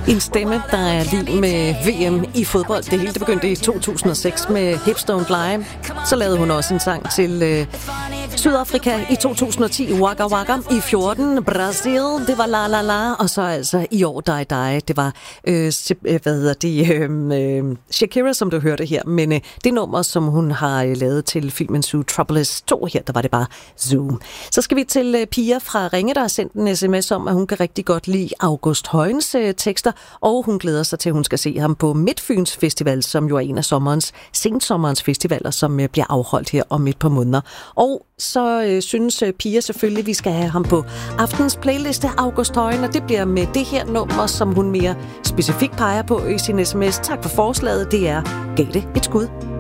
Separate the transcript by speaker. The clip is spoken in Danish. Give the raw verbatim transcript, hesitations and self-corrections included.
Speaker 1: En stemme, der er lige med V M i fodbold. Det hele det begyndte i to tusind og seks med Hips Don't Lie. Så lavede hun også en sang til øh, Sydafrika i to tusind og ti, Waka Waka. I fjorten, Brasil, det var La La La. Og så altså i år, Die Die, det var, øh, hvad hedder det, øh, Shakira, som du hørte her. Men øh, det nummer, som hun har øh, lavet til filmen Zoo Trouble is to, her, der var det bare Zoom. Så skal vi til øh, Pia fra Ringe, der har sendt en sms om, at hun kan rigtig godt lide August Højens øh, tekster, og hun glæder sig til, at hun skal se ham på Midtfyns Festival, som jo er en af sommerens, sensommerens festivaler, som øh, bliver afholdt her om et par måneder. Og så øh, synes øh, Pia selvfølgelig, at vi skal have ham på aftens playliste, August Højen, og det bliver med det her nummer, som hun mere specifikt peger på i sin sms. Tak for forslaget, det er Gav det et skud.